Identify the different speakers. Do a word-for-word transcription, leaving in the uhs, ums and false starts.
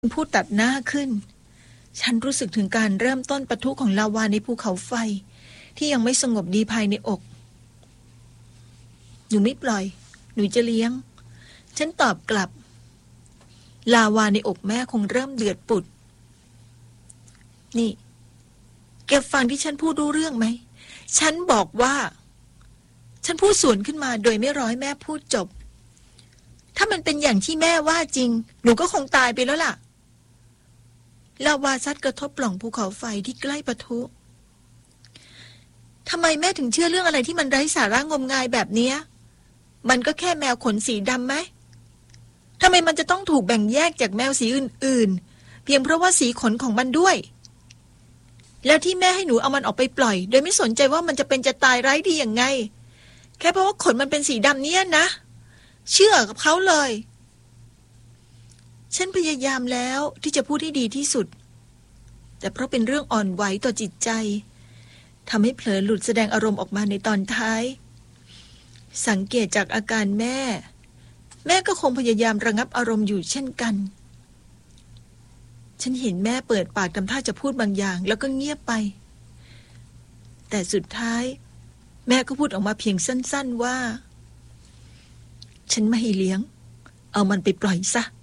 Speaker 1: พูดตัดหน้าขึ้นฉันรู้สึกถึงการเริ่มต้นปะทุของลาวาในภูเขาไฟที่ยังไม่สงบดีภายในอกหนูไม่ปล่อยหนูจะเลี้ยงฉันตอบกลับลาวาในอกแม่คงเริ่มเดือดปุดนี่แกฟังที่ฉันพูดรู้เรื่องไหมฉันบอกว่าฉันพูดสวนขึ้นมาโดยไม่รอให้แม่พูดจบถ้ามันเป็นอย่างที่แม่ว่าจริงหนูก็คงตายไปแล้วล่ะลาวาซัดกระทบปล่องภูเขาไฟที่ใกล้ปะทุทำไมแม่ถึงเชื่อเรื่องอะไรที่มันไร้สาระงมงายแบบนี้มันก็แค่แมวขนสีดำไหมทำไมมันจะต้องถูกแบ่งแยกจากแมวสีอื่นๆเพียงเพราะว่าสีขนของมันด้วยแล้วที่แม่ให้หนูเอามันออกไปปล่อยโดยไม่สนใจว่ามันจะเป็นจะตายไร้ดีอย่างไงแค่เพราะว่าขนมันเป็นสีดำเนี่ยนะเชื่อกับเขาเลยฉันพยายามแล้วที่จะพูดให้ดีที่สุดแต่เพราะเป็นเรื่องอ่อนไหวต่อจิตใจทำให้เผลอหลุดแสดงอารมณ์ออกมาในตอนท้ายสังเกตจากอาการแม่แม่ก็คงพยายามระงับอารมณ์อยู่เช่นกันฉันเห็นแม่เปิดปากทำท่าจะพูดบางอย่างแล้วก็เงียบไปแต่สุดท้ายแม่ก็พูดออกมาเพียงสั้นๆว่าฉันไม่ให้เลี้ยงเอามันไปปล่อยซะ